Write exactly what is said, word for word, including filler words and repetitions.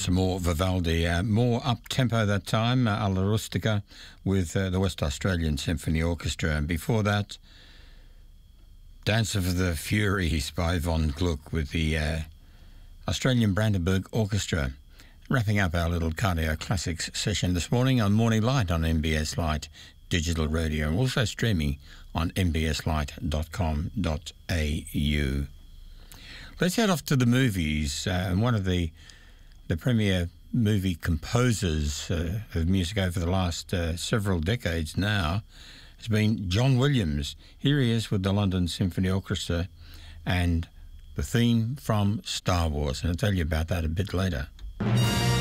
some more Vivaldi, uh, more up-tempo that time, uh, Alla Rustica with uh, the West Australian Symphony Orchestra. And before that, Dance of the Furies by Von Gluck with the uh, Australian Brandenburg Orchestra. Wrapping up our little Cardio Classics session this morning on Morning Light on M B S Light Digital Radio, and also streaming on m b s light dot com dot a u. Let's head off to the movies. Uh, one of the the premier movie composers uh, of music over the last uh, several decades now has been John Williams. Here he is with the London Symphony Orchestra and the theme from Star Wars, and I'll tell you about that a bit later.